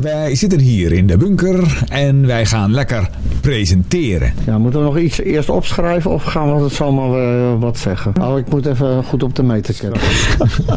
Wij zitten hier in de bunker en wij gaan lekker presenteren. Ja, moeten we nog iets eerst opschrijven of gaan we het zomaar wat zeggen? Oh, ik moet even goed op de meter kijken.